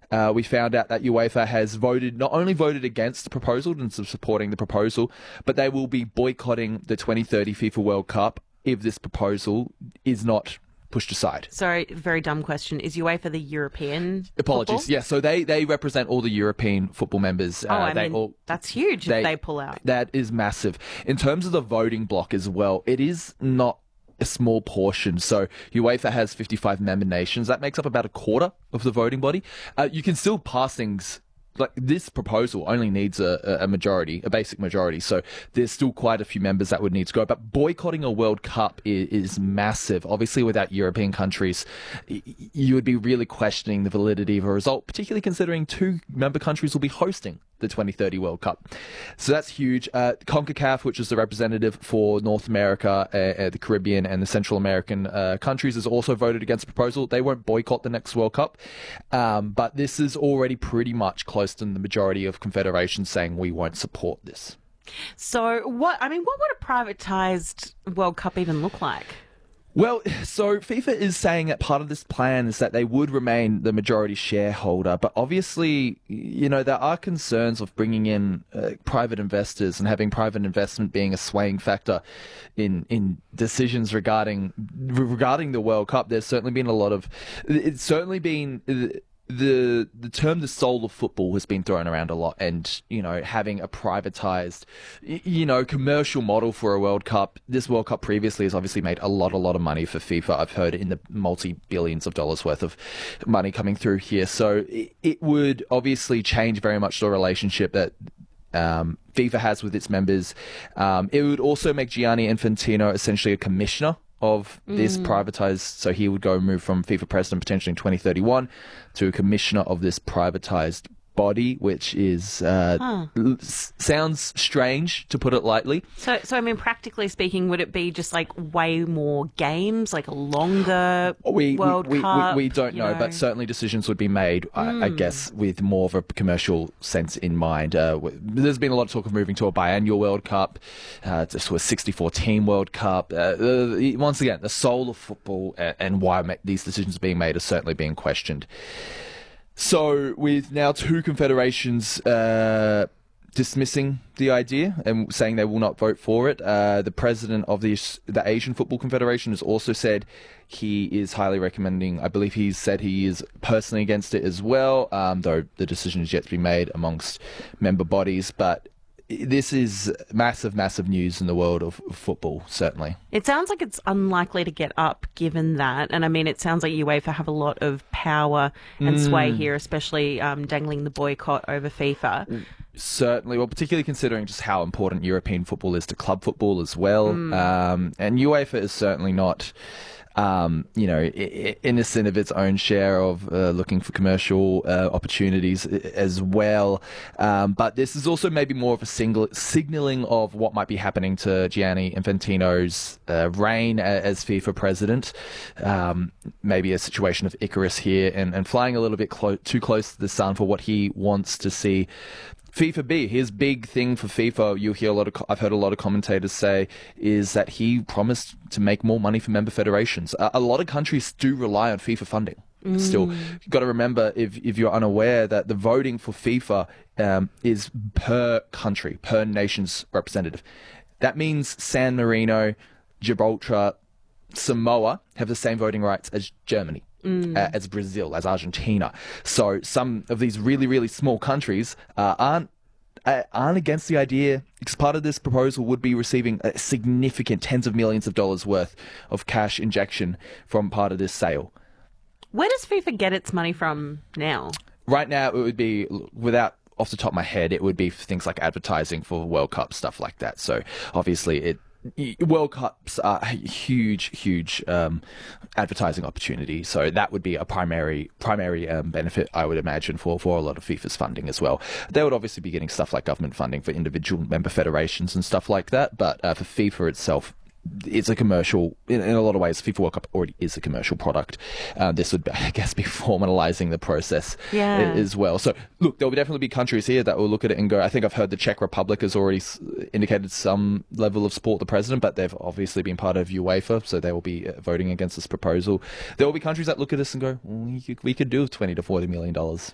we found out that UEFA has not only voted against the proposal and supporting the proposal, but they will be boycotting the 2030 FIFA World Cup if this proposal is not pushed aside. Sorry, very dumb question. Is UEFA the European Apologies. football? Yeah, so they represent all the European football members. That's huge if they pull out. That is massive. In terms of the voting bloc as well, it is not a small portion. So UEFA has 55 member nations. That makes up about a quarter of the voting body. You can still pass things. Like, this proposal only needs a majority, a basic majority. So there's still quite a few members that would need to go. But boycotting a World Cup is massive. Obviously, without European countries, you would be really questioning the validity of a result, particularly considering 2 member countries will be hosting the 2030 World Cup. So that's huge. CONCACAF, which is the representative for North America, the Caribbean and the Central American countries, has also voted against the proposal. They won't boycott the next World Cup. But this is already pretty much close to the majority of confederations saying we won't support this. So what would a privatised World Cup even look like? Well, so FIFA is saying that part of this plan is that they would remain the majority shareholder, but obviously, there are concerns of bringing in private investors and having private investment being a swaying factor in decisions regarding the World Cup. There's certainly been it's certainly been the term "the soul of football" has been thrown around a lot, and having a privatized commercial model for a World Cup. This World Cup previously has obviously made a lot of money for FIFA. I've heard in the multi-billions of dollars worth of money coming through here, so it would obviously change very much the relationship that FIFA has with its members. It would also make Gianni Infantino essentially a commissioner of this privatized, so he would move from FIFA president potentially in 2031 to a commissioner of this privatized body, which is sounds strange, to put it lightly. So practically speaking, would it be just like way more games, like a longer World Cup? We don't know, but certainly decisions would be made, I guess, with more of a commercial sense in mind. There's been a lot of talk of moving to a biannual World Cup, to a 64-team World Cup. Once again, the soul of football and why these decisions are being made is certainly being questioned. So, with now 2 confederations dismissing the idea and saying they will not vote for it, the president of the Asian Football Confederation has also said he is highly recommending. I believe he's said he is personally against it as well, though the decision is yet to be made amongst member bodies. But this is massive news in the world of football, certainly. It sounds like it's unlikely to get up given that. And it sounds like UEFA have a lot of power and sway here, especially dangling the boycott over FIFA. Certainly. Well, particularly considering just how important European football is to club football as well. And UEFA is certainly not innocent of its own share of looking for commercial opportunities as well. But this is also maybe more of a signaling of what might be happening to Gianni Infantino's reign as FIFA president. Maybe a situation of Icarus here and flying a little bit too close to the sun for what he wants to see FIFA be. His big thing for FIFA, I've heard a lot of commentators say, is that he promised to make more money for member federations. A lot of countries do rely on FIFA funding. Still, you've got to remember, if you're unaware, that the voting for FIFA is per country, per nation's representative. That means San Marino, Gibraltar, Samoa have the same voting rights as Germany. As Brazil, as Argentina. So some of these really small countries aren't against the idea, because part of this proposal would be receiving a significant tens of millions of dollars worth of cash injection from part of this sale. Where does FIFA get its money from now? Right now, it would be, off the top of my head, it would be things like advertising for World Cup, stuff like that. So obviously World Cups are a huge advertising opportunity, so that would be a primary benefit, I would imagine, for a lot of FIFA's funding as well. They would obviously be getting stuff like government funding for individual member federations and stuff like that, but for FIFA itself, it's a commercial, in a lot of ways. FIFA World Cup already is a commercial product. This would, I guess, be formalising the process as well. So, look, there will definitely be countries here that will look at it and go, I think I've heard the Czech Republic has already indicated some level of support for the president, but they've obviously been part of UEFA, so they will be voting against this proposal. There will be countries that look at this and go, we could do $20 to $40 million.